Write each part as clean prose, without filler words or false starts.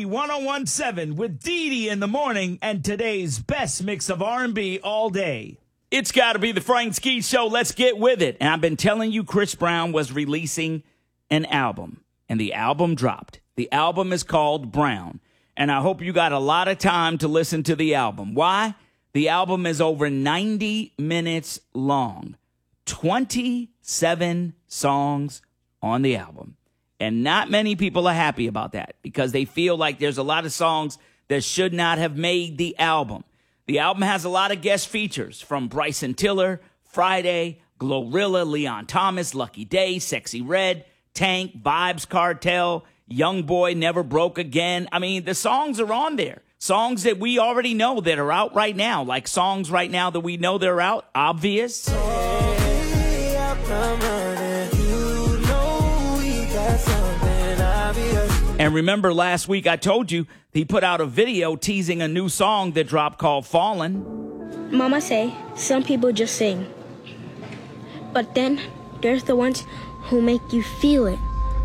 1017 with Dee Dee in the morning and today's best mix of R&B all day. It's got to be the Frank Ski Show. Let's get with it. And I've been telling you Chris Brown was releasing an album, and the album dropped. The album is called Brown, and I hope you got a lot of time to listen to the album. Why? The album is over 90 minutes long, 27 songs on the album. And not many people are happy about that because they feel like there's a lot of songs that should not have made the album. The album has a lot of guest features from Bryson Tiller, Friday, Glorilla, Leon Thomas, Lucky Day, Sexy Red, Tank, Vibes Cartel, Young Boy, Never Broke Again. I mean, the songs are on there. Songs that we already know that are out right now, like songs right now that we know they're out, Obvious. And remember last week I told you he put out a video teasing a new song that dropped called Fallen. Mama say some people just sing, but then there's the ones who make you feel it.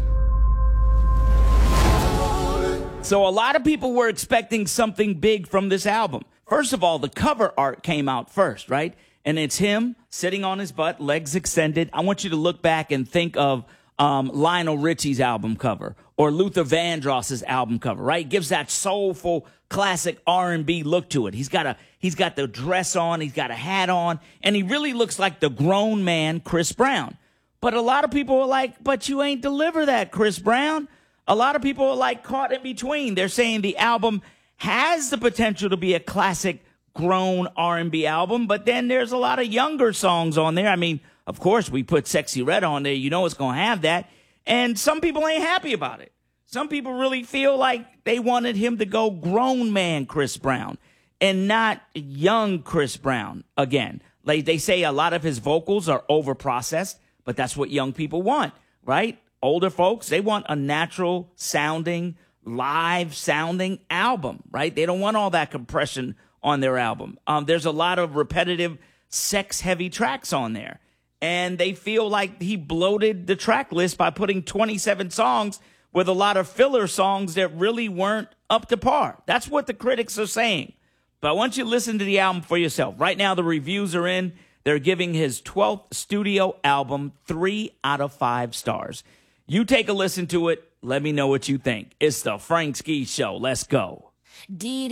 So a lot of people were expecting something big from this album. First of all, the cover art came out first, right? And it's him sitting on his butt, legs extended. I want you to look back and think of Lionel Richie's album cover or Luther Vandross's album cover, right? Gives that soulful classic R&B look to it. He's got the dress on, he's got a hat on, and he really looks like the grown man Chris Brown. But a lot of people are like, but you ain't deliver that, Chris Brown. A lot of people are like caught in between. They're saying the album has the potential to be a classic grown R&B album, but then there's a lot of younger songs on there. I mean, of course, we put Sexy Red on there. You know it's going to have that. And some people ain't happy about it. Some people really feel like they wanted him to go grown man Chris Brown and not young Chris Brown again. Like they say a lot of his vocals are overprocessed, but that's what young people want, right? Older folks, they want a natural sounding, live sounding album, right? They don't want all that compression on their album. There's a lot of repetitive, sex-heavy tracks on there. And they feel like he bloated the track list by putting 27 songs with a lot of filler songs that really weren't up to par. That's what the critics are saying. But I want you to listen to the album for yourself. Right now, the reviews are in. They're giving his 12th studio album 3 out of 5 stars. You take a listen to it. Let me know what you think. It's the Frank Ski Show. Let's go.